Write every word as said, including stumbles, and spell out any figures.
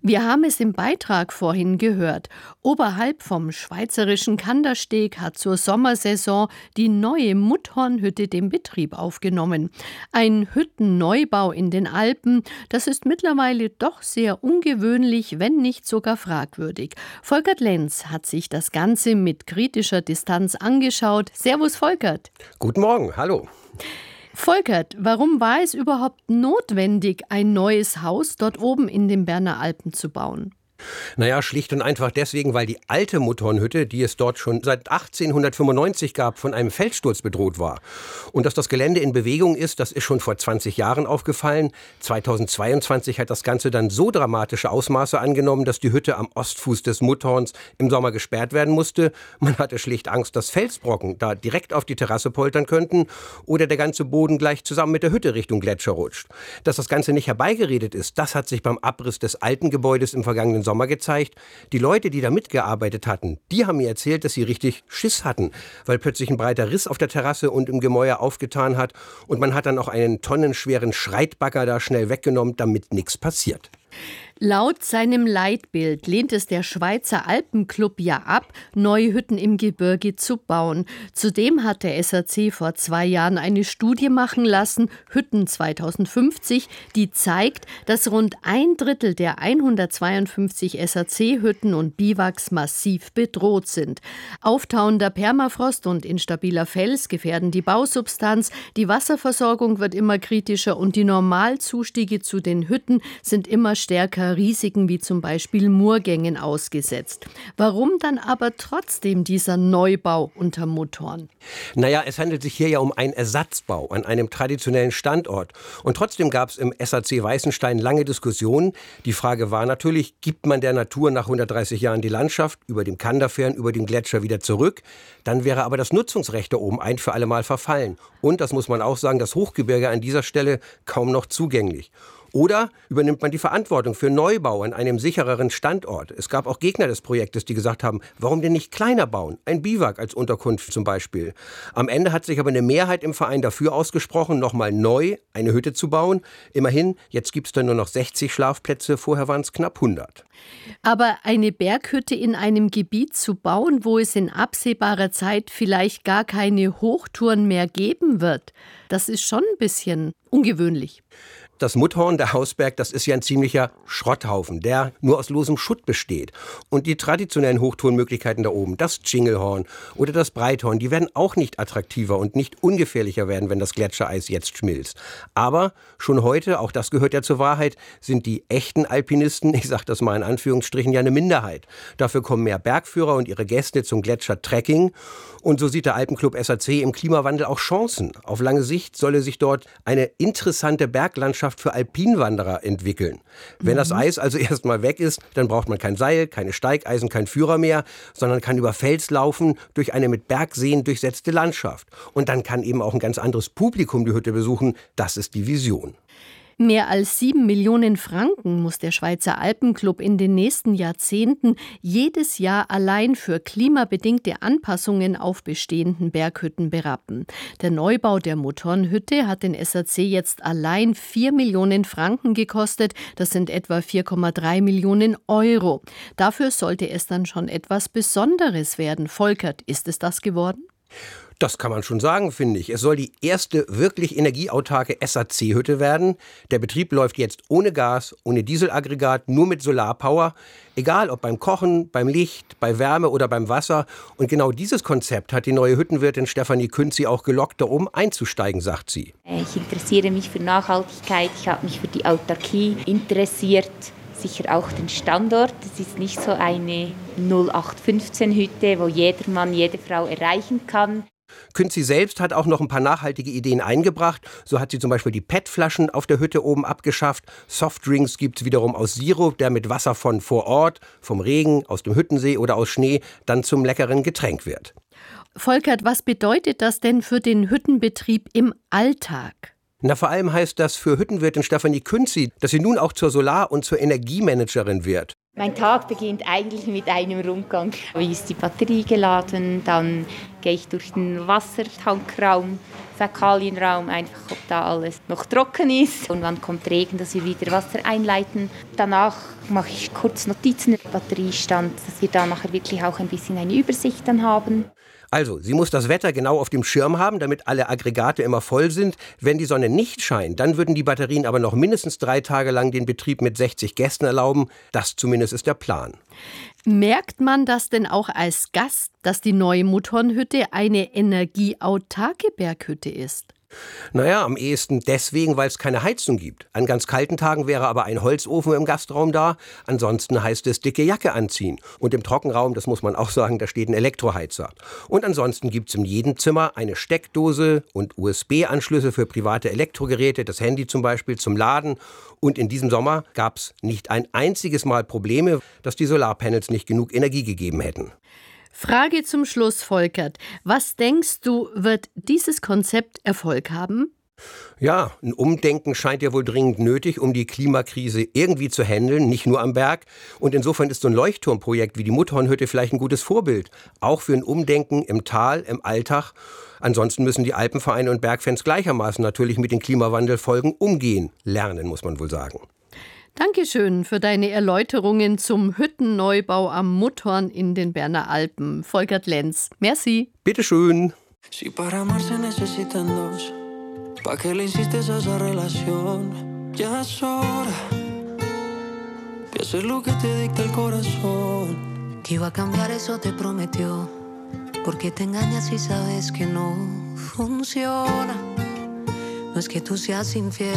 Wir haben es im Beitrag vorhin gehört. Oberhalb vom schweizerischen Kandersteg hat zur Sommersaison die neue Mutthornhütte den Betrieb aufgenommen. Ein Hüttenneubau in den Alpen, das ist mittlerweile doch sehr ungewöhnlich, wenn nicht sogar fragwürdig. Volkert Lenz hat sich das Ganze mit kritischer Distanz angeschaut. Servus Volkert. Guten Morgen, hallo. Volkert, warum war es überhaupt notwendig, ein neues Haus dort oben in den Berner Alpen zu bauen? Naja, schlicht und einfach deswegen, weil die alte Mutthornhütte, die es dort schon seit achtzehnhundertfünfundneunzig gab, von einem Felssturz bedroht war. Und dass das Gelände in Bewegung ist, das ist schon vor zwanzig Jahren aufgefallen. zweitausendzweiundzwanzig hat das Ganze dann so dramatische Ausmaße angenommen, dass die Hütte am Ostfuß des Mutthorns im Sommer gesperrt werden musste. Man hatte schlicht Angst, dass Felsbrocken da direkt auf die Terrasse poltern könnten oder der ganze Boden gleich zusammen mit der Hütte Richtung Gletscher rutscht. Dass das Ganze nicht herbeigeredet ist, das hat sich beim Abriss des alten Gebäudes im vergangenen Sommer gezeigt. Die Leute, die da mitgearbeitet hatten, die haben mir erzählt, dass sie richtig Schiss hatten, weil plötzlich ein breiter Riss auf der Terrasse und im Gemäuer aufgetan hat und man hat dann auch einen tonnenschweren Schreitbagger da schnell weggenommen, damit nichts passiert. Laut seinem Leitbild lehnt es der Schweizer Alpenclub ja ab, neue Hütten im Gebirge zu bauen. Zudem hat der S A C vor zwei Jahren eine Studie machen lassen, Hütten zweitausendfünfzig, die zeigt, dass rund ein Drittel der hundertzweiundfünfzig S A C-Hütten und Biwaks massiv bedroht sind. Auftauender Permafrost und instabiler Fels gefährden die Bausubstanz, die Wasserversorgung wird immer kritischer und die Normalzustiege zu den Hütten sind immer stärker Risiken wie zum Beispiel Murgängen ausgesetzt. Warum dann aber trotzdem dieser Neubau unter Mutthorn? Naja, es handelt sich hier ja um einen Ersatzbau an einem traditionellen Standort. Und trotzdem gab es im S A C Weißenstein lange Diskussionen. Die Frage war natürlich, gibt man der Natur nach hundertdreißig Jahren die Landschaft über dem Kanderfern, über den Gletscher wieder zurück? Dann wäre aber das Nutzungsrecht da oben ein für alle Mal verfallen. Und, das muss man auch sagen, das Hochgebirge an dieser Stelle kaum noch zugänglich. Oder übernimmt man die Verantwortung für Neubau an einem sichereren Standort? Es gab auch Gegner des Projektes, die gesagt haben, warum denn nicht kleiner bauen? Ein Biwak als Unterkunft zum Beispiel. Am Ende hat sich aber eine Mehrheit im Verein dafür ausgesprochen, nochmal neu eine Hütte zu bauen. Immerhin, jetzt gibt es dann nur noch sechzig Schlafplätze, vorher waren es knapp hundert. Aber eine Berghütte in einem Gebiet zu bauen, wo es in absehbarer Zeit vielleicht gar keine Hochtouren mehr geben wird, das ist schon ein bisschen ungewöhnlich. Das Mutthorn, der Hausberg, das ist ja ein ziemlicher Schrotthaufen, der nur aus losem Schutt besteht. Und die traditionellen Hochtourenmöglichkeiten da oben, das Dschingelhorn oder das Breithorn, die werden auch nicht attraktiver und nicht ungefährlicher werden, wenn das Gletschereis jetzt schmilzt. Aber schon heute, auch das gehört ja zur Wahrheit, sind die echten Alpinisten, ich sage das mal in Anführungsstrichen, ja eine Minderheit. Dafür kommen mehr Bergführer und ihre Gäste zum Gletscher-Trekking. Und so sieht der Alpenclub S A C im Klimawandel auch Chancen. Auf lange Sicht solle sich dort eine interessante Berglandschaft für Alpinwanderer entwickeln. Wenn mhm. das Eis also erstmal weg ist, dann braucht man kein Seil, keine Steigeisen, kein Führer mehr, sondern kann über Fels laufen durch eine mit Bergseen durchsetzte Landschaft. Und dann kann eben auch ein ganz anderes Publikum die Hütte besuchen. Das ist die Vision. Mehr als sieben Millionen Franken muss der Schweizer Alpenclub in den nächsten Jahrzehnten jedes Jahr allein für klimabedingte Anpassungen auf bestehenden Berghütten berappen. Der Neubau der Mutthornhütte hat den S A C jetzt allein vier Millionen Franken gekostet. Das sind etwa vier Komma drei Millionen Euro. Dafür sollte es dann schon etwas Besonderes werden. Volkert, ist es das geworden? Das kann man schon sagen, finde ich. Es soll die erste wirklich energieautarke S A C-Hütte werden. Der Betrieb läuft jetzt ohne Gas, ohne Dieselaggregat, nur mit Solarpower. Egal ob beim Kochen, beim Licht, bei Wärme oder beim Wasser. Und genau dieses Konzept hat die neue Hüttenwirtin Stefanie Künzi auch gelockt, da oben einzusteigen, sagt sie. Ich interessiere mich für Nachhaltigkeit, ich habe mich für die Autarkie interessiert. Sicher auch den Standort. Es ist nicht so eine null acht fünfzehn Hütte, wo jeder Mann, jede Frau erreichen kann. Künzi selbst hat auch noch ein paar nachhaltige Ideen eingebracht. So hat sie zum Beispiel die P E T-Flaschen auf der Hütte oben abgeschafft. Softdrinks gibt es wiederum aus Sirup, der mit Wasser von vor Ort, vom Regen, aus dem Hüttensee oder aus Schnee dann zum leckeren Getränk wird. Volkert, was bedeutet das denn für den Hüttenbetrieb im Alltag? Na, vor allem heißt das für Hüttenwirtin Stefanie Künzi, dass sie nun auch zur Solar- und zur Energiemanagerin wird. Mein Tag beginnt eigentlich mit einem Rundgang. Wie ist die Batterie geladen? Dann gehe ich durch den Wassertankraum, Fäkalienraum, einfach ob da alles noch trocken ist. Und wann kommt Regen, dass wir wieder Wasser einleiten. Danach mache ich kurz Notizen im Batteriestand, dass wir da nachher wirklich auch ein bisschen eine Übersicht dann haben. Also, sie muss das Wetter genau auf dem Schirm haben, damit alle Aggregate immer voll sind. Wenn die Sonne nicht scheint, dann würden die Batterien aber noch mindestens drei Tage lang den Betrieb mit sechzig Gästen erlauben. Das zumindest ist der Plan. Merkt man das denn auch als Gast, dass die neue Mutthornhütte eine energieautarke Berghütte ist? Naja, am ehesten deswegen, weil es keine Heizung gibt. An ganz kalten Tagen wäre aber ein Holzofen im Gastraum da. Ansonsten heißt es dicke Jacke anziehen. Und im Trockenraum, das muss man auch sagen, da steht ein Elektroheizer. Und ansonsten gibt es in jedem Zimmer eine Steckdose und U S B-Anschlüsse für private Elektrogeräte, das Handy zum Beispiel zum Laden. Und in diesem Sommer gab es nicht ein einziges Mal Probleme, dass die Solarpanels nicht genug Energie gegeben hätten. Frage zum Schluss, Volkert. Was denkst du, wird dieses Konzept Erfolg haben? Ja, ein Umdenken scheint ja wohl dringend nötig, um die Klimakrise irgendwie zu handeln, nicht nur am Berg. Und insofern ist so ein Leuchtturmprojekt wie die Mutthornhütte vielleicht ein gutes Vorbild. Auch für ein Umdenken im Tal, im Alltag. Ansonsten müssen die Alpenvereine und Bergfans gleichermaßen natürlich mit den Klimawandelfolgen umgehen. Lernen, muss man wohl sagen. Dankeschön für deine Erläuterungen zum Hüttenneubau am Mutthorn in den Berner Alpen. Volkert Lenz. Merci. Bitteschön. Si para amar se necesitan dos, pa que le insistes a esa relación, ya es hora de hacer lo que te dicta el corazón. Que iba a cambiar, eso te prometió, porque te engañas si sabes que no funciona. No es que tú seas infiel.